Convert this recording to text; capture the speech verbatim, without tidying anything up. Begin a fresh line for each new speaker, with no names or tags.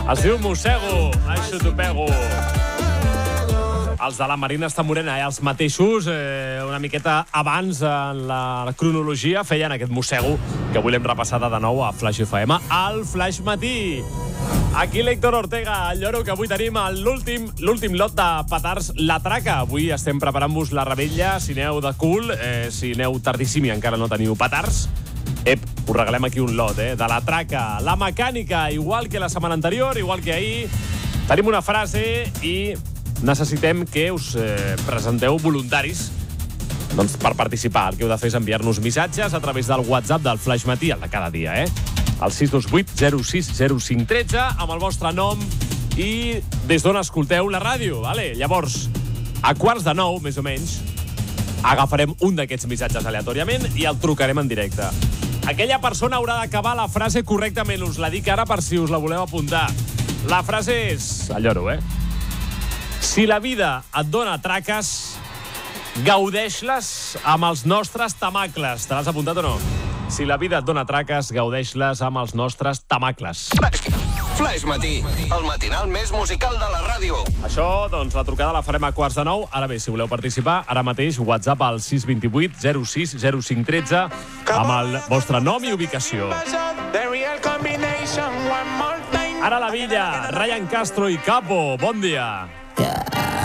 Es diu Mossego, això t'ho pego. Els de la Marina està morena, eh? Els mateixos, eh, una miqueta abans en la cronologia, feien aquest mossego que avui l'hem repassat de nou a Flash F M, al Flash Matí. Aquí l'Héctor Ortega, el lloro, que avui tenim l'últim l'últim lot de petards La Traca. Avui estem preparant-vos la rebella, si aneu de cul, eh, si aneu tardíssim i encara no teniu petards. Ep, us regalem aquí un lot, eh, de La Traca. La mecànica, igual que la setmana anterior, igual que ahir. Tenim una frase i necessitem que us eh, presenteu voluntaris doncs, per participar. El que heu de fer és enviar-nos missatges a través del WhatsApp del Flash Matí, el de cada dia, eh? El sis dos vuit zero sis zero cinc un tres, amb el vostre nom i des d'on escolteu la ràdio, vale? Llavors, a quarts de nou, més o menys, agafarem un d'aquests missatges aleatòriament i el trucarem en directe. Aquella persona haurà d'acabar la frase correctament. Us la dic ara per si us la voleu apuntar. La frase és... El lloro, eh? Si la vida et dona traques, gaudeix-les amb els nostres tamacles. Te l'has apuntat o no? Si la vida et dona traques, gaudeix-les amb els nostres tamacles.
Flash Matí, el matinal més musical de la ràdio.
Això, doncs, la trucada la farem a quarts de nou. Ara bé, si voleu participar, ara mateix WhatsApp al sis dos vuit zero sis zero cinc un tres amb el vostre nom i ubicació. Ara la Villa, Ryan Castro i Capo. Bon dia.